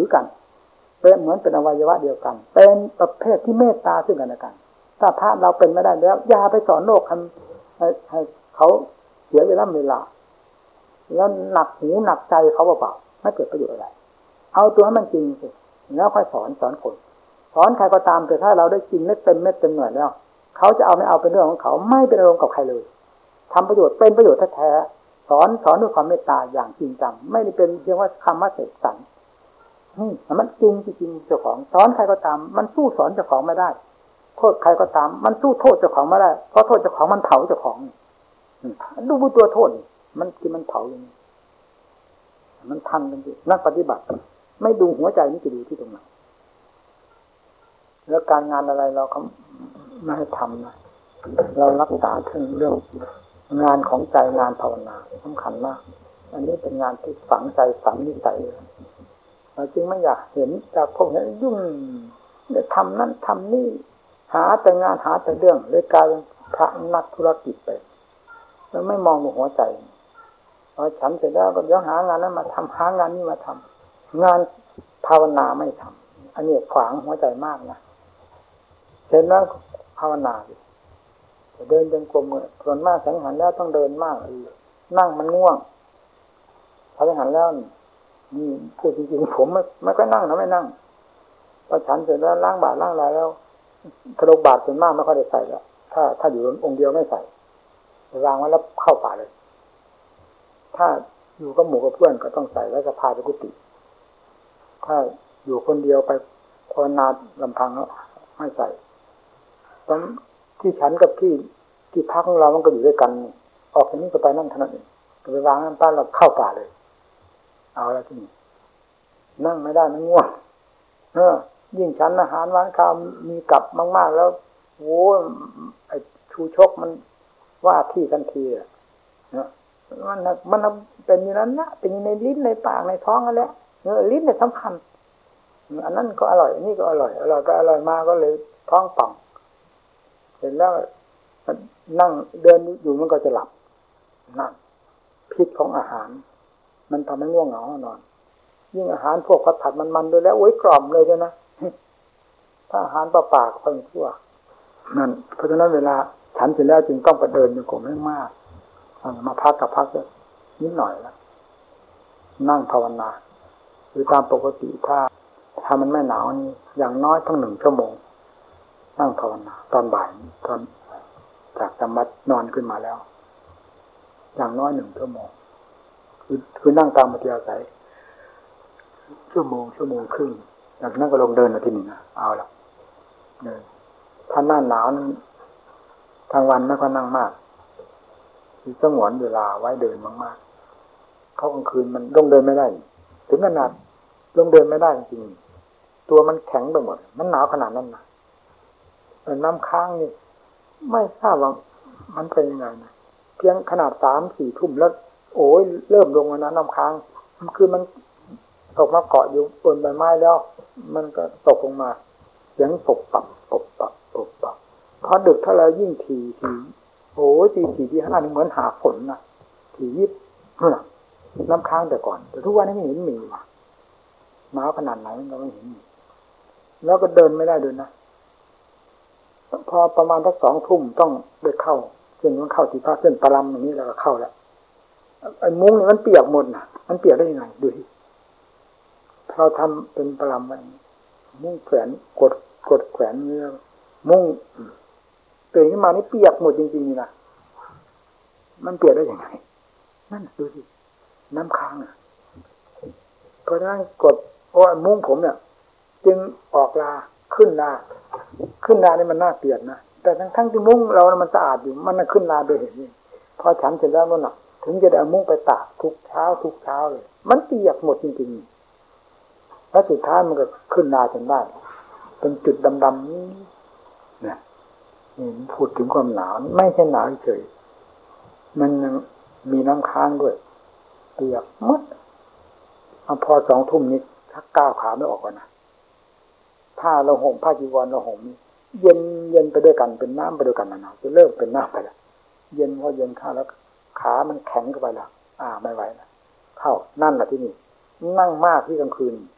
กันเป็นเหมือนเป็นอวัยวะเดียวกันเป็นประเภทที่เมตตาซึ่งกันและกันถ้าพระเราเป็นไม่ได้แล้วอย่าไปสอนโลกให้เขาเสียเวลาแล้วหนักหูหนักใจเขาเปล่าๆไม่เกิดประโยชน์อะไรเอาตัวให้มันจริงสิแล้วค่อยสอนคนสอนใครก็ตามแต่ถ้าเราได้จริงได้เต็มเม็ดเต็มหน่วยแล้วเขาจะเอาไม่เอาเป็นเรื่องของเขาไม่เป็นอารมณ์กับใครเลยทำประโยชน์เป็นประโยชน์แท้ๆสอนด้วยความเมตตาอย่างจริงจังไม่ได้เป็นเพียงว่าคำว่าเสกสรรมันจริงเจ้าของสอนใครก็ตามมันสู้สอนเจ้าของไม่ได้โทษใครก็ตามมันสู้โทษเจ้าของไม่ได้เพราะโทษเจ้าของมันเผาเจ้าของดูตัวโทษมันเผาอย่างนี้มันทันกันดินักปฏิบัติไม่ดูหัวใจนี่จะดูที่ตรงไหนแล้วการงานอะไรเราก็ไม่ให้ทำนะเรารักษาถึงเรื่องงานของใจงานภาวนาสำคัญมากอันนี้เป็นงานที่ฝังใจฝังนิสัยเราจึงไม่อยากเห็นจากพวกนี้ยุ่งเดี๋ยวทำนั่นทำนี่หาแต่งานหาแต่เรื่องเลยกลายเป็นพระนักธุรกิจไปแล้วไม่มองดูหัวใจพอฉันเสร็จแล้วก็เดี๋ยวหางานนั้นมาทำหางานนี้มาทำงานภาวนาไม่ทำอันนี้ขวางหัวใจมากนะเห็นแล้วภาวนาเดินจงกรมส่วนมากฉันหันแล้วต้องเดินมากนั่งมันง่วงพอฉันหันแล้วนี่พูดจริงๆผมไม่ค่อยนั่งนะไม่นั่งพอฉันเสร็จแล้วล้างบาตรล้างอะไรแล้วกระดกบาตรส่วนมากไม่ค่อยได้ใส่แล้วถ้าอยู่องค์เดียวไม่ใส่วางไว้แล้วเข้าป่าเลยถ้าอยู่กับหมู่กับเพื่อนก็ต้องใส่แล้วจะพาไปกุฏิถ้าอยู่คนเดียวไปภาวนาลำพังแล้วไม่ใส่ตอนที่ฉันกับที่พักของเรามันก็อยู่ด้วยกันออกจากนี้ก็ไปนั่นเท่านั้นเองไปวางนั่นป้าเราเข้าป่าเลยเอาแล้วที่นี่นั่งไม่ได้มันง่วงยิ่งฉันอาหารหวานข้าวมีกลับมากๆแล้วโอ้ไอ้ชูชกมันว่าที่ทันทีอ่ะมันเป็นอย่างนั้นนะเป็นในลิ้นในปากในท้องนั่นแหละลิ้นเนี่ยสำคัญอันนั้นก็อร่อยอันนี้ก็อร่อยก็อร่อยมาก็เลยท้องป่องเสร็จแล้วนั่งเดินอยู่มันก็จะหลับนั่นพิษของอาหารมันทำให้ง่วงเหงานอนยิ่งอาหารพวกผัดมันด้วยแล้วโอ้ยกล่อมเลยด้วยนะถ้าอาหารเปล่าๆก็ค่อยชั่วนั่นเพราะฉะนั้นเวลาฉันเสร็จแล้วจึงต้องไปเดินจงกรมให้มากมาพักนิดหน่อยแล้วนั่งภาวนาหรือตามปกติถ้ามันไม่หนาวนี่อย่างน้อยต้อง1 ชั่วโมงนั่งภาวนาตอนบ่ายตอนจากสมัดนอนขึ้นมาแล้วอย่างน้อย1 ชั่วโมงคือนั่งตามมัธยาศัยชั่วโมงครึ่งจากนั้นก็ลงเดินนาทีนึงนะเอาละเดินถ้าหน้าหนาวนั้นทางวันไม่ค่อยนั่งมากคือสงวนเวลาไว้เดินมากๆเข้ากลางคืนมันลงเดินไม่ได้ถึงขนาดลงเดินไม่ได้จริงๆตัวมันแข็งไปหมดมันหนาวขนาดนั้นนะน้ำค้างนี่ไม่ทราบว่ามันเป็นยังไงนะเพียงขนาด3-4 ทุ่มแล้วโอ้ยเริ่มลงแล้วนะน้ำค้างคือมันตกมาเกาะอยู่บนใบไม้แล้วมันก็ตกลงมาเสียงปบปับพอดึกเท่าไรยิ่งถี่โอ้ยตี 4 ตี 5นี่เหมือนหาฝนนะถี่ยิบน้ำค้างแต่ก่อนแต่ทุกวันนี้ไม่เห็นมีว่ะหนาวขนาดไหนก็ไม่เห็นมีแล้วก็เดินไม่ได้ด้วยนะพอประมาณสัก2 ทุ่มต้องได้เข้าเช่นมันเข้าที่พักเส้นปรำอย่างนี้แล้วก็เข้าแล้วไอ้มุ้งนี่มันเปียกหมดนะมันเปียกได้ยังไงดูสิเราทำเป็นปรำมันมุ้งแขวนกดแขวนเนื้อมุ้งตื่นขึ้นมานี่เปียกหมดจริงๆนี่นะมันเปียกได้ยังไงนั่นดูสิน้ำค้างอ่ะเพราะฉะนั้นกดเพราะมุ้งผมเนี่ยจึงออกลาขึ้นลานี่มันน่าเกลียดนะแต่ทั้งที่มุ้งเรามันสะอาดอยู่มันน่ะขึ้นลาโดยเห็นนี่พอฉันเสร็จแล้วนั่นน่ะถึงจะได้เอามุ้งไปตากทุกเช้าเลยมันเปียกหมดจริงๆแล้วสุดท้ายมันก็ขึ้นลาจนได้เป็นจุดดำๆนี่เนี่ยพูดถึงความหนาวไม่ใช่หนาวเฉยมันยังมีน้ำค้างด้วยเปียกหมดพอ2 ทุ่มนี้ถ้าก้าวขาไม่ออกก่อนนะผ้าเราห่มผ้าจีวรเราห่มเย็นไปด้วยกันเป็นน้ำไปด้วยกันนะจะเริ่มเป็นน้ำไปแล้วเย็นพอเย็นเข้าแล้วขามันแข็งเข้าไปแล้วไม่ไหวแล้วเข้านั่นแหละที่นี่นั่งมากที่กลางคืน